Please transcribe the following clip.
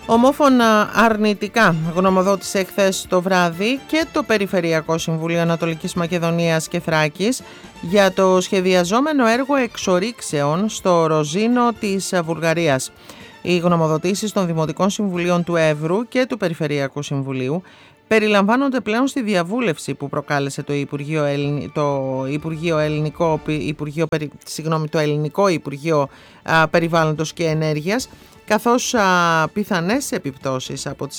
Ομόφωνα αρνητικά γνωμοδότησε χθες το βράδυ και το Περιφερειακό Συμβούλιο Ανατολικής Μακεδονίας και Θράκης για το σχεδιαζόμενο έργο εξορίξεων στο Ροζίνο της Βουλγαρίας. Οι γνωμοδοτήσεις των Δημοτικών Συμβουλίων του Εύρου και του Περιφερειακού Συμβουλίου περιλαμβάνονται πλέον στη διαβούλευση που προκάλεσε το Ελληνικό Υπουργείο Περιβάλλοντος και Ενέργειας, καθώς πιθανές επιπτώσεις από τις